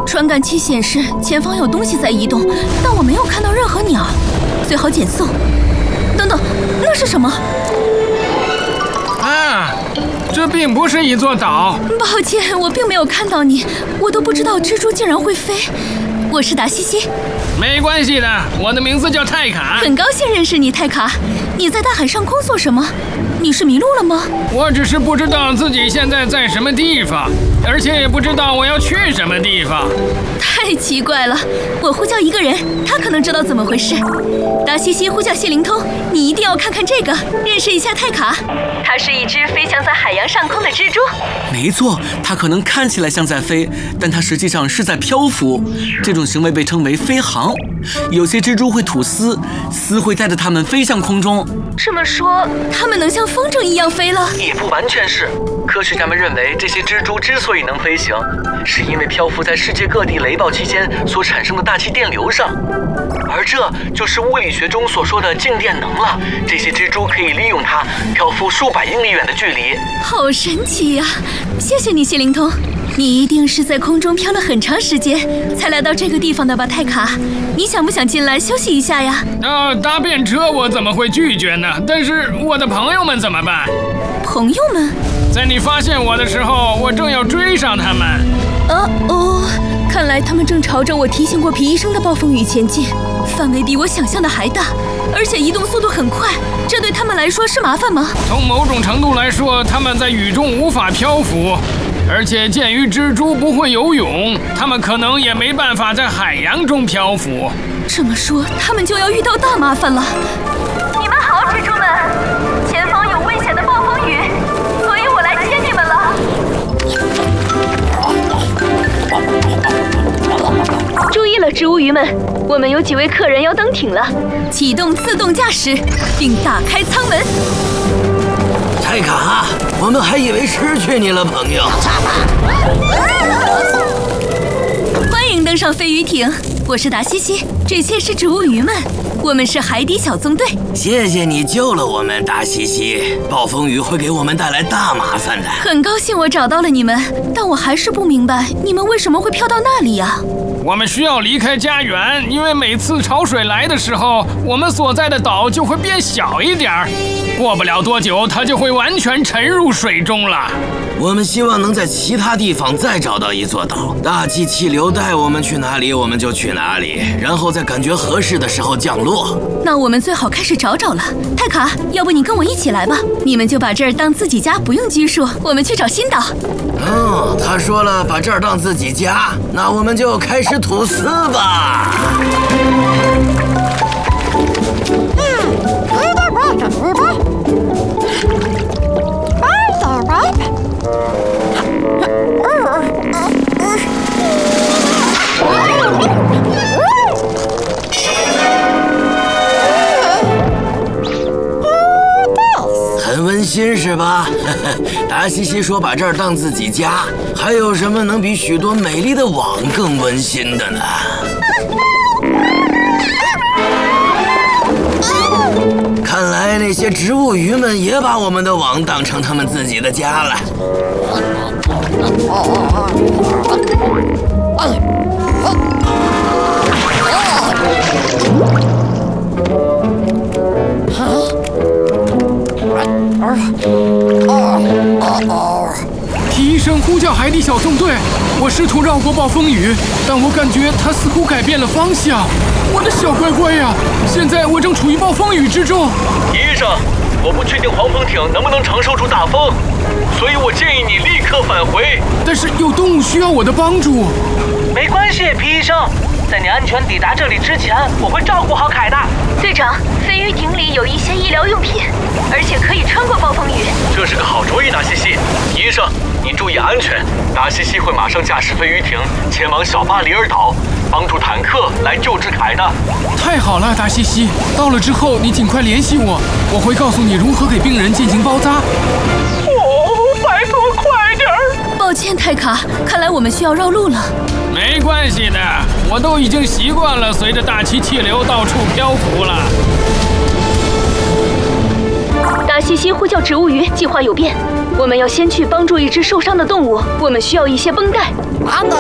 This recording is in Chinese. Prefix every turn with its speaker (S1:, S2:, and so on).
S1: 传感器显示前方有东西在移动，但我没有看到任何鸟，最好减速。等等，那是什么？
S2: 啊，这并不是一座岛。
S1: 抱歉，我并没有看到你，我都不知道蜘蛛竟然会飞。我是达西西。
S2: 没关系的，我的名字叫泰卡。
S1: 很高兴认识你，泰卡。你在大海上空做什么？你是迷路了吗？
S2: 我只是不知道自己现在在什么地方，而且也不知道我要去什么地方。
S1: 太奇怪了，我呼叫一个人，他可能知道怎么回事。达西西呼叫谢灵通，你一定要看看这个，认识一下泰卡。它是一只飞翔在海洋上空的蜘蛛。
S3: 没错，它可能看起来像在飞，但它实际上是在漂浮。这种行为被称为飞航。有些蜘蛛会吐丝，丝会带着它们飞向空中。
S1: 这么说，它们能像风筝一样飞了？
S3: 也不完全是。科学家们认为，这些蜘蛛之所以能飞行，是因为漂浮在世界各地雷暴期间所产生的大气电流上，而这就是物理学中所说的静电能了。这些蜘蛛可以利用它漂浮数百英里远的距离。
S1: 好神奇呀！谢谢你，谢灵通。你一定是在空中飘了很长时间，才来到这个地方的吧，泰卡？你想不想进来休息一下呀？
S2: 搭便车我怎么会拒绝呢？但是我的朋友们怎么办？
S1: 朋友们？
S2: 在你发现我的时候，我正要追上他们。
S1: 看来他们正朝着我提醒过皮医生的暴风雨前进，范围比我想象的还大，而且移动速度很快。这对他们来说是麻烦吗？
S2: 从某种程度来说，他们在雨中无法漂浮。而且鉴于蜘蛛不会游泳，它们可能也没办法在海洋中漂浮。
S1: 这么说，他们就要遇到大麻烦了。你们好，蜘蛛们，前方有危险的暴风雨，所以我来接你们了。注意了，植物鱼们，我们有几位客人要登艇了，启动自动驾驶，并打开舱门。
S4: 泰卡，我们还以为失去你了，朋友。
S1: 欢迎登上飞鱼艇，我是达西西，这些是植物鱼们，我们是海底小纵队。
S4: 谢谢你救了我们，达西西。暴风雨会给我们带来大麻烦的。
S1: 很高兴我找到了你们，但我还是不明白你们为什么会飘到那里呀？
S2: 我们需要离开家园，因为每次潮水来的时候，我们所在的岛就会变小一点儿。过不了多久，它就会完全沉入水中了。
S4: 我们希望能在其他地方再找到一座岛，大气气流带我们去哪里，我们就去哪里，然后在感觉合适的时候降落。
S1: 那我们最好开始找了。泰卡，要不你跟我一起来吧？你们就把这儿当自己家，不用拘束。我们去找新岛。
S4: 他说了，把这儿当自己家，那我们就开始吐丝吧。很温馨是吧？达西西说把这儿当自己家，还有什么能比许多美丽的网更温馨的呢？看来那些植物鱼们也把我们的网当成他们自己的家了。
S2: 皮医生呼叫海底小纵队，我试图绕过暴风雨，但我感觉它似乎改变了方向。我的小乖乖呀，现在我正处于暴风雨之中。
S3: 医生，我不确定黄蜂艇能不能承受住大风，所以我建议你立刻返回。
S2: 但是有动物需要我的帮助。
S5: 没关系，皮医生，在你安全抵达这里之前，我会照顾好凯的。
S1: 队长，飞鱼艇里有一些医疗用品，而且可以穿过暴风雨。
S3: 这是个好主意，达西西。医生，您注意安全。达西西会马上驾驶飞鱼艇前往小巴里尔岛，帮助坦克来救治凯的。
S2: 太好了，达西西，到了之后你尽快联系我，我会告诉你如何给病人进行包扎。
S5: 拜托快点儿！
S1: 抱歉，泰卡，看来我们需要绕路了。
S2: 没关系的，我都已经习惯了随着大气气流到处漂浮了。
S1: 达西西呼叫植物鱼，计划有变。我们要先去帮助一只受伤的动物，我们需要一些绷带。